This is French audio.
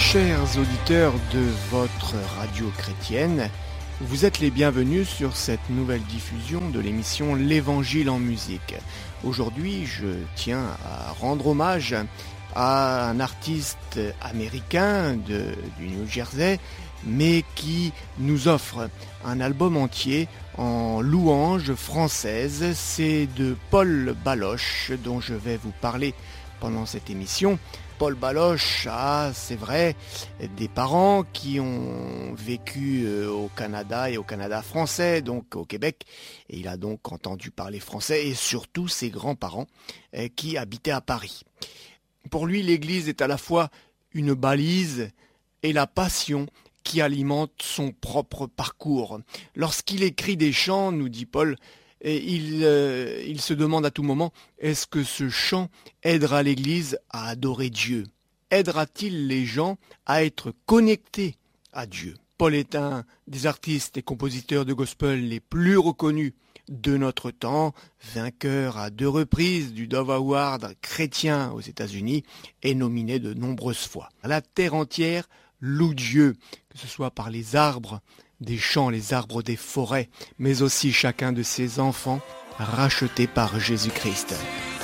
chers auditeurs de votre radio chrétienne, vous êtes les bienvenus sur cette nouvelle diffusion de l'émission L'Évangile en musique. Aujourd'hui, je tiens à rendre hommage à un artiste américain du New Jersey, mais qui nous offre un album entier en louanges françaises. C'est de Paul Baloche dont je vais vous parler pendant cette émission. Paul Baloche a, c'est vrai, des parents qui ont vécu au Canada et au Canada français, donc au Québec, et il a donc entendu parler français, et surtout ses grands-parents qui habitaient à Paris. Pour lui, l'Église est à la fois une balise et la passion qui alimente son propre parcours. Lorsqu'il écrit des chants, nous dit Paul, il se demande à tout moment, est-ce que ce chant aidera l'Église à adorer Dieu? Aidera-t-il les gens à être connectés à Dieu? Paul est un des artistes et compositeurs de gospel les plus reconnus de notre temps, vainqueur à 2 reprises du Dove Award chrétien aux États-Unis et nominé de nombreuses fois. La terre entière loue Dieu, que ce soit par les arbres des champs, les arbres des forêts, mais aussi chacun de ses enfants rachetés par Jésus-Christ.